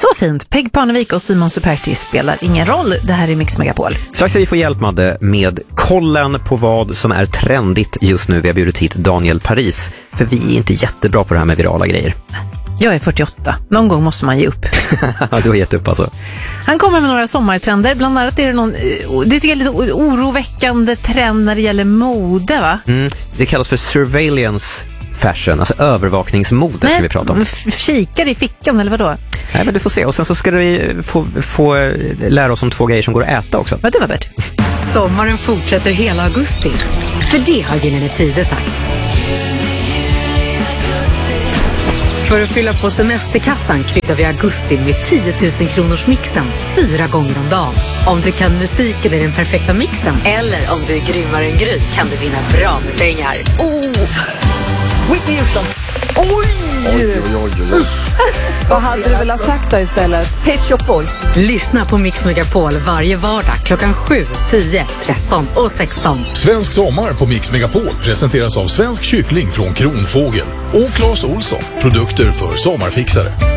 Så fint. Peg Parnevik och Simon Superti spelar ingen roll. Det här är Mix Megapol. Strax ska vi få hjälp med kollen på vad som är trendigt just nu. Vi har bjudit hit Daniel Paris. För vi är inte jättebra på det här med virala grejer. Jag är 48. Någon gång måste man ge upp. Du har gett upp alltså. Han kommer med några sommartrender. Bland annat är det det tycker jag är lite oroväckande trend när det gäller mode, va? Det kallas för surveillance fashion, alltså övervakningsmode ska vi prata om. Kikar i fickan eller vadå? Nej, men du får se. Och sen så ska vi få lära oss om 2 grejer som går att äta också. Ja, det var bättre. Sommaren fortsätter hela augusti. För det har Gyllene Tider sagt. För att fylla på semesterkassan kryddar vi augusti med 10 000 kronors mixen 4 gånger om dagen. Om du kan musiken i den perfekta mixen eller om du är grymmare än Gry kan du vinna bra med pengar. Whitney Houston. Oj. Vad hade du velat sagt då istället? Pet Shop Boys. Lyssna på Mix Megapol varje vardag klockan 7, 10, 13 och 16. Svensk sommar på Mix Megapol presenteras av Svensk kyckling från Kronfågel och Claes Olsson, produkter för sommarfixare.